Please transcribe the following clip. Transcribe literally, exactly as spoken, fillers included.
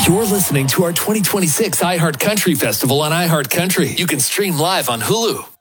You're listening to our twenty twenty-six iHeart Country Festival on iHeart Country. You can stream live on Hulu,